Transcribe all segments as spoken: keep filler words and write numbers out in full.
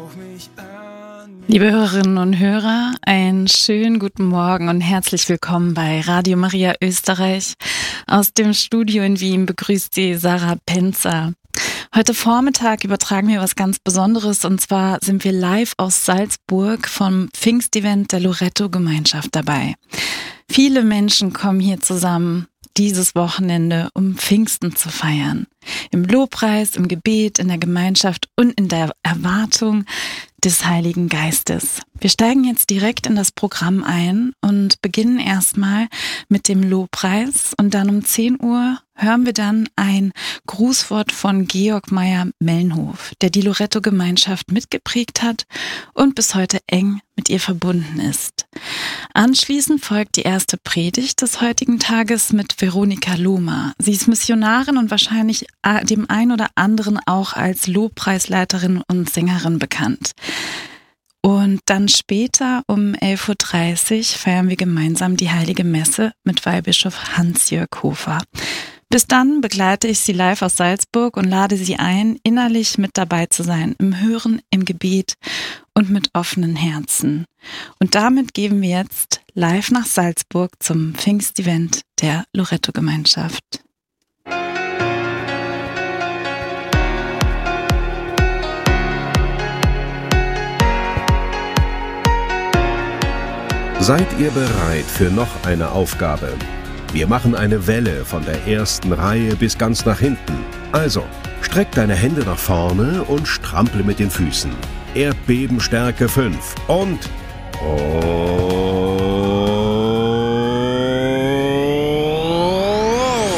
Liebe Hörerinnen und Hörer, einen schönen guten Morgen und herzlich willkommen bei Radio Maria Österreich. Aus dem Studio in Wien begrüßt Sie Sarah Penzer. Heute Vormittag übertragen wir was ganz Besonderes, und zwar sind wir live aus Salzburg vom Pfingstevent der Loretto-Gemeinschaft dabei. Viele Menschen kommen hier zusammen dieses Wochenende, um Pfingsten zu feiern. Im Lobpreis, im Gebet, in der Gemeinschaft und in der Erwartung des Heiligen Geistes. Wir steigen jetzt direkt in das Programm ein und beginnen erstmal mit dem Lobpreis, und dann um zehn Uhr hören wir dann ein Grußwort von Georg Meyer-Mellenhof, der die Loretto-Gemeinschaft mitgeprägt hat und bis heute eng mit ihr verbunden ist. Anschließend folgt die erste Predigt des heutigen Tages mit Veronika Lohmer. Sie ist Missionarin und wahrscheinlich dem einen oder anderen auch als Lobpreisleiterin und Sängerin bekannt. Und dann später um elf Uhr dreißig feiern wir gemeinsam die Heilige Messe mit Weihbischof Hans-Jörg Hofer. Bis dann begleite ich Sie live aus Salzburg und lade Sie ein, innerlich mit dabei zu sein, im Hören, im Gebet und mit offenen Herzen. Und damit gehen wir jetzt live nach Salzburg zum Pfingstevent der Loretto-Gemeinschaft. Seid ihr bereit für noch eine Aufgabe? Wir machen eine Welle von der ersten Reihe bis ganz nach hinten. Also, streck deine Hände nach vorne und strample mit den Füßen. Erdbebenstärke fünf und... Oh.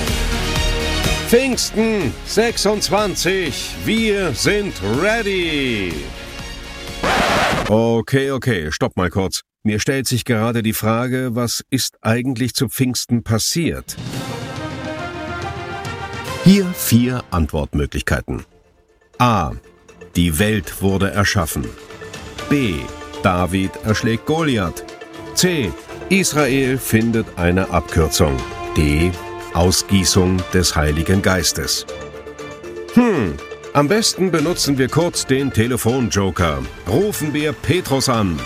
Pfingsten sechsundzwanzig, wir sind ready! Okay, okay, stopp mal kurz. Mir stellt sich gerade die Frage, was ist eigentlich zu Pfingsten passiert? Hier vier Antwortmöglichkeiten. A. Die Welt wurde erschaffen. B. David erschlägt Goliath. C. Israel findet eine Abkürzung. D. Ausgießung des Heiligen Geistes. Hm, am besten benutzen wir kurz den Telefonjoker. Rufen wir Petrus an.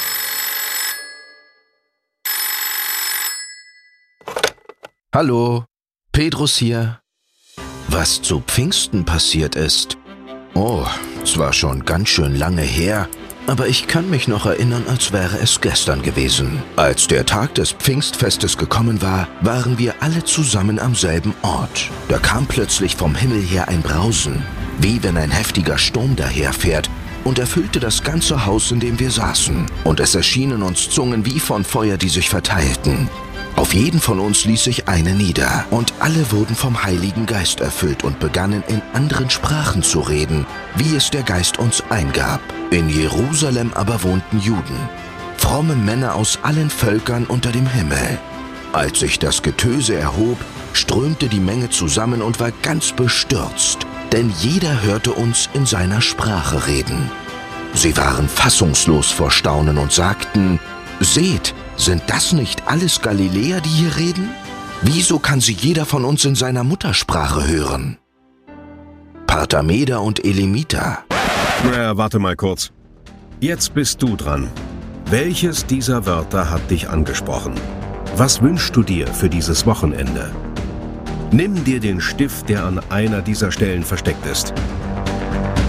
Hallo, Petrus hier. Was zu Pfingsten passiert ist? Oh, es war schon ganz schön lange her, aber ich kann mich noch erinnern, als wäre es gestern gewesen. Als der Tag des Pfingstfestes gekommen war, waren wir alle zusammen am selben Ort. Da kam plötzlich vom Himmel her ein Brausen, wie wenn ein heftiger Sturm daherfährt, und erfüllte das ganze Haus, in dem wir saßen. Und es erschienen uns Zungen wie von Feuer, die sich verteilten. Auf jeden von uns ließ sich eine nieder, und alle wurden vom Heiligen Geist erfüllt und begannen in anderen Sprachen zu reden, wie es der Geist uns eingab. In Jerusalem aber wohnten Juden, fromme Männer aus allen Völkern unter dem Himmel. Als sich das Getöse erhob, strömte die Menge zusammen und war ganz bestürzt, denn jeder hörte uns in seiner Sprache reden. Sie waren fassungslos vor Staunen und sagten: Seht, sind das nicht alles Galiläer, die hier reden? Wieso kann sie jeder von uns in seiner Muttersprache hören? Partameder und Elimiter. Na, warte mal kurz. Jetzt bist du dran. Welches dieser Wörter hat dich angesprochen? Was wünschst du dir für dieses Wochenende? Nimm dir den Stift, der an einer dieser Stellen versteckt ist.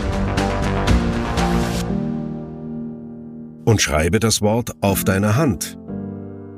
Und schreibe das Wort auf deine Hand.